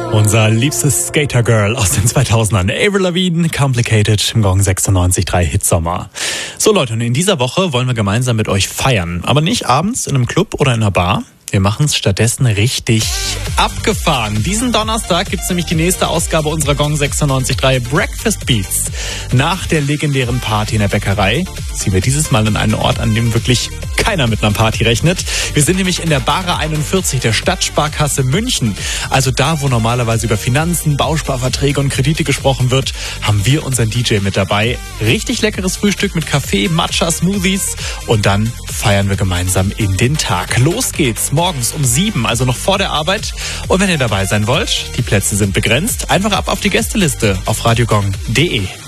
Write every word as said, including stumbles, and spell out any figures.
Unser liebstes Skater-Girl aus den zweitausendern, Avril Lavigne, Complicated im Gong sechsundneunzig Komma drei Hitsommer. So Leute, und in dieser Woche wollen wir gemeinsam mit euch feiern. Aber nicht abends in einem Club oder in einer Bar. Wir machen es stattdessen richtig abgefahren. Diesen Donnerstag gibt's nämlich die nächste Ausgabe unserer Gong sechsundneunzig Komma drei Breakfast Beats. Nach der legendären Party in der Bäckerei ziehen wir dieses Mal an einen Ort, an dem wirklich keiner mit einer Party rechnet. Wir sind nämlich in der Bara einundvierzig der Stadtsparkasse München. Also da, wo normalerweise über Finanzen, Bausparverträge und Kredite gesprochen wird, haben wir unseren D J mit dabei. Richtig leckeres Frühstück mit Kaffee, Matcha, Smoothies und dann feiern wir gemeinsam in den Tag. Los geht's morgens um sieben, also noch vor der Arbeit. Und wenn ihr dabei sein wollt, die Plätze sind begrenzt, einfach ab auf die Gästeliste auf radiogong punkt de.